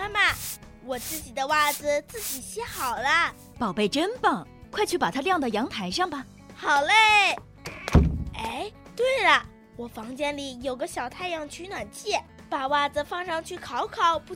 妈妈，我自己的袜子自己洗好了。 宝贝真棒，快去把它晾到阳台上吧。 好嘞。哎，对了，我房间里有个小太阳取暖器，把袜子放上去烤烤，不